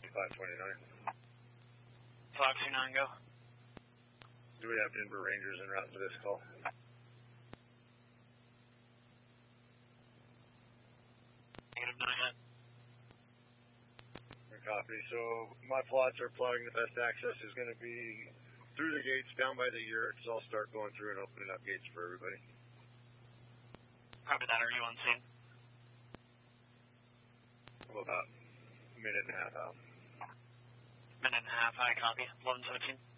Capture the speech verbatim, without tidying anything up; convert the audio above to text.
five twenty-nine. five two nine, go. Do we have Denver Rangers en route for this call? Negative nine. Copy. So my plots are plotting the best access is going to be through the gates, down by the yurts. I'll start going through and opening up gates for everybody. Copy that. Are you on scene? Well, about a minute and a half out. Minute and a half. I copy. eleven seventeen.